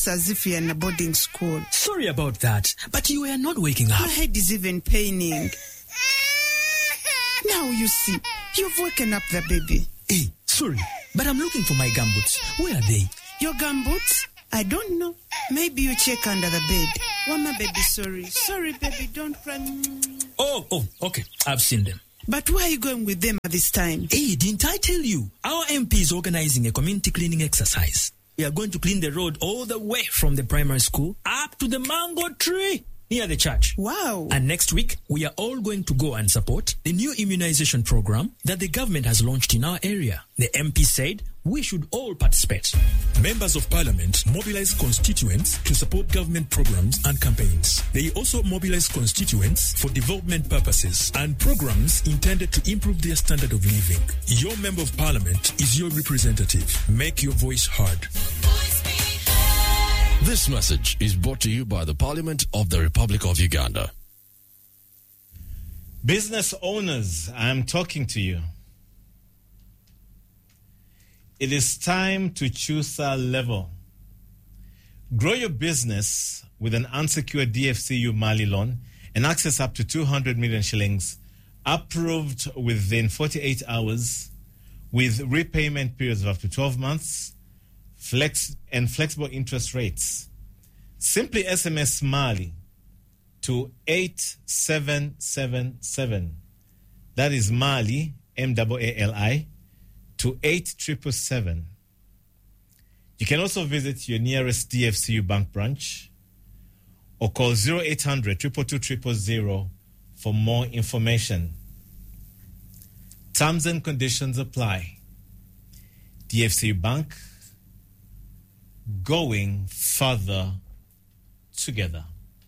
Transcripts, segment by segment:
as if you're in a boarding school. Sorry about that, but you were not waking up. My head is even paining. Now you see, you've woken up the baby. Hey, sorry, but I'm looking for my gumboots. Where are they? Your gumboots? I don't know. Maybe you check under the bed. Wama, baby, sorry. Sorry, baby, don't cry. Oh, okay. I've seen them. But why are you going with them at this time? Hey, didn't I tell you? Our MP is organizing a community cleaning exercise. We are going to clean the road all the way from the primary school up to the mango tree near the church. Wow. And next week, we are all going to go and support the new immunization program that the government has launched in our area. The MP said we should all participate. Members of Parliament mobilize constituents to support government programs and campaigns. They also mobilize constituents for development purposes and programs intended to improve their standard of living. Your Member of Parliament is your representative. Make your voice heard. This message is brought to you by the Parliament of the Republic of Uganda. Business owners, I am talking to you. It is time to choose a level. Grow your business with an unsecured DFCU Mali loan and access up to 200 million shillings, approved within 48 hours, with repayment periods of up to 12 months, flexible interest rates. Simply SMS Mali to 8777. That is Mali, MAALI, to 8777. You can also visit your nearest DFCU bank branch or call 0800 222 000 for more information. Terms and conditions apply. DFCU Bank, going further together.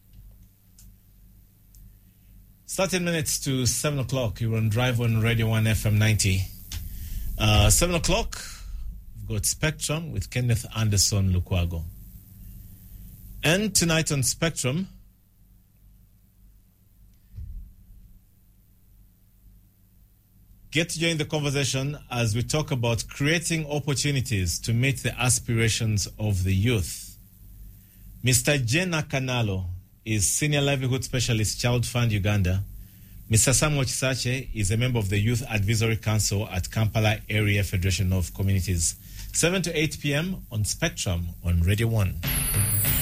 13 minutes to 7 o'clock. You're on Drive on Radio 1 FM 90. 7 o'clock, we've got Spectrum with Kenneth Anderson Lukwago. And tonight on Spectrum, get to join the conversation as we talk about creating opportunities to meet the aspirations of the youth. Mr. Jenna Kanalo is Senior Livelihood Specialist, Child Fund Uganda. Mr. Samuel Chisache is a member of the Youth Advisory Council at Kampala Area Federation of Communities. 7 to 8 p.m. on Spectrum on Radio 1.